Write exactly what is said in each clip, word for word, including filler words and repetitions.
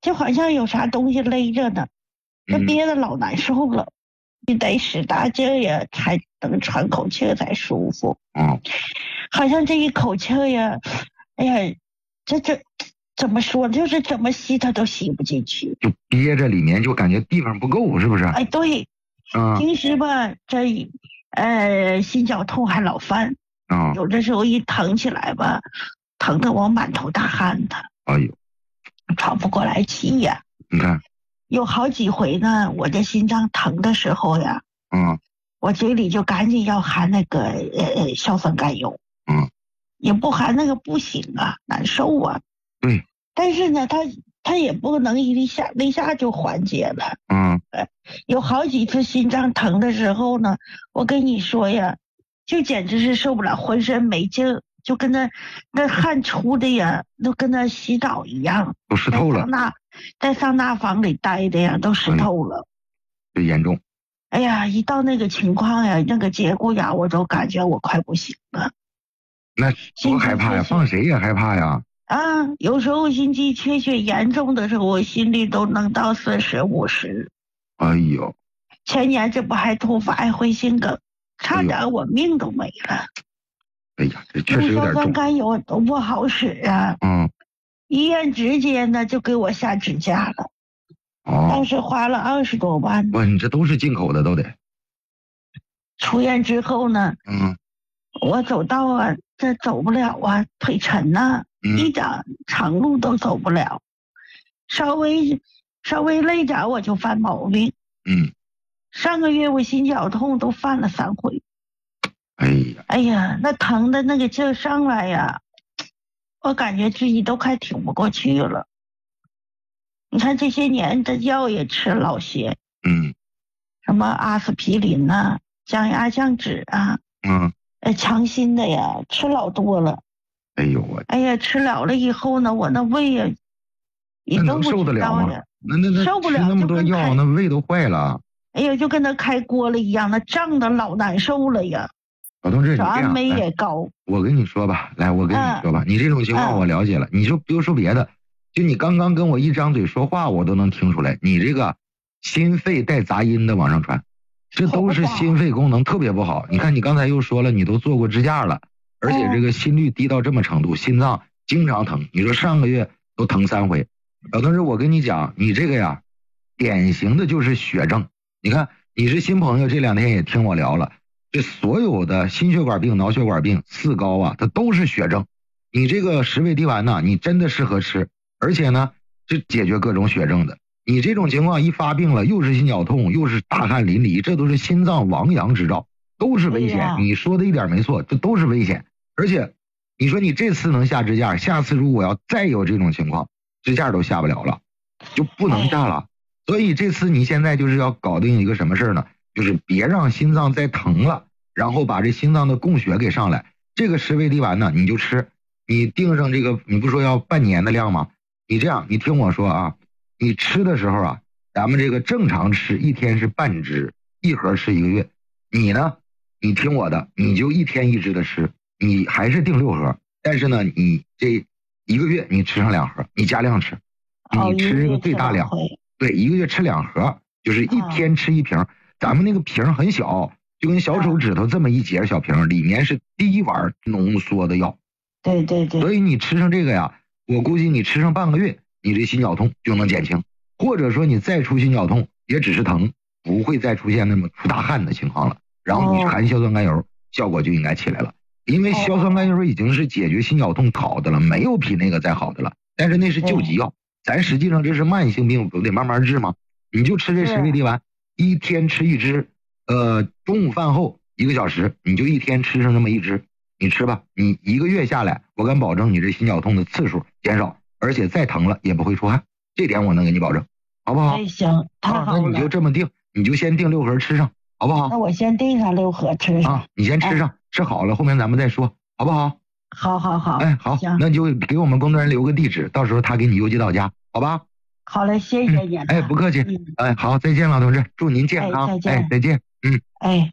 就好像有啥东西勒着呢，这嗯憋得老难受了，你得使大劲呀，才能喘口气才舒服。 嗯， 好像这一口气呀，哎呀，这这怎么说，就是怎么吸它都吸不进去。 就憋着里面就感觉地方不够，是不是？ 哎，对， 嗯平时吧，这呃心绞痛还老犯， 啊， 有的时候一疼起来吧，疼得我满头大汗的， 哎呦， 喘不过来气呀。 你看， 有好几回呢，我这心脏疼的时候呀， 嗯我嘴里就赶紧要含那个呃硝酸甘油， 嗯， 也不含那个不行啊，难受啊。 对， 但是呢，它它也不能一下一下就缓解了。 嗯有好几次心脏疼的时候呢，我跟你说呀，就简直是受不了，浑身没劲儿，就跟那那汗出的呀，都跟那洗澡一样， 都湿透了在桑，拿在桑拿房里待的呀，都湿透了。 这严重。 哎呀，一到那个情况呀，那个节骨眼，我都感觉我快不行了。 那多害怕呀！放谁也害怕呀！ 啊，有时候心肌缺血严重的时候，我心里都能到四十五十。 哎呦， 前年这不还突发爱会心梗，差点我命都没了。 哎呀，这确实有点硝酸重。 甘油都不好使啊， 嗯， 医院直接呢就给我下支架了， 哦但，是花了二十多万。 哇，你这都是进口的，都得。 出院之后呢， 嗯我走道啊，这走不了啊，腿沉呐、一嗯点长路都走不了，稍微稍微累点我就犯毛病。 嗯， 上个月我心绞痛都犯了三回， 哎呀， 哎呀，那疼的那个劲儿上来呀，我感觉自己都快挺不过去了。你看这些年这药也吃老些， 嗯什么阿司匹林呐、降压降脂啊， 嗯， 呃，强心的呀，吃老多了。 哎呦我， 哎呀，吃了了以后呢，我那胃呀，也那能都不知受得了吗道呀。？ 那那那受不了吃那么就跟多药， 开那胃都坏了。 哎呀，就跟那开锅了一样，那胀的老难受了呀， 老同志，你这样， 这安酶来也高。 我跟你说吧，来，我跟你说吧，你这种情况嗯我了解了。你就别说别的，就你刚刚跟我一张嘴说话，我都能听出来，你这个心肺带杂音的往上传，这都是心肺功能特别不好。你看你刚才又说了，你都做过支架了，而且这个心率低到这么程度，心脏经常疼。你说上个月都疼三回，老同志，我跟你讲，你这个呀，典型的就是血症。你看你是新朋友，这两天也听我聊了。这所有的心血管病、脑血管病、四高啊，它都是血症。你这个十味地丸呢，你真的适合吃，而且呢，是解决各种血症的。你这种情况一发病了，又是心绞痛，又是大汗淋漓，这都是心脏亡阳之兆，都是危险。你说的一点没错，这都是危险。而且，你说你这次能下支架，下次如果要再有这种情况，支架都下不了了，就不能下了。所以这次你现在就是要搞定一个什么事呢？就是别让心脏再疼了，然后把这心脏的供血给上来。这个十味地丸呢，你就吃，你定上这个，你不说要半年的量吗？你这样，你听我说啊，你吃的时候啊，咱们这个正常吃一天是半支，一盒吃一个月。你呢，你听我的，你就一天一支的吃，你还是定六盒，但是呢，你这一个月你吃上两盒，你加量吃，你吃这个最大量。对，一个月吃两盒，就是一天吃一瓶。啊、咱们那个瓶很小，就跟小手指头这么一截小瓶，里面是第一碗浓缩的药。 对对对。 所以你吃上这个呀，我估计你吃上半个月，你这心绞痛就能减轻，或者说你再出心绞痛，也只是疼，不会再出现那么出大汗的情况了。然后你含硝酸甘油，效果就应该起来了。因为硝酸甘油已经是解决心绞痛好的了，没有比那个再好的了。但是那是救急药。咱实际上这是慢性病，不得慢慢治吗？你就吃这十味地丸，一天吃一支，呃，中午饭后一个小时，你就一天吃上那么一支，你吃吧。你一个月下来，我敢保证你这心绞痛的次数减少，而且再疼了也不会出汗，这点我能给你保证，好不好？ 哎，行，太好了。 啊，那你就这么定，你就先定六盒吃上，好不好？ 那我先定上六盒吃上啊，你先吃上，哎、吃好了后面咱们再说，好不好？ 好好好， 哎，好，那就给我们工作人员留个地址，到时候他给你邮寄到家，好吧？ 好嘞，谢谢你、 嗯。哎，不客气。嗯、哎，好，再见，老同志，祝您健康。 哎，再见。 哎，再见。嗯。 哎。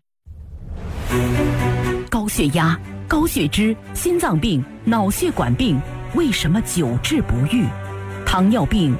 高血压、高血脂、心脏病、脑血管病，为什么久治不愈？糖尿病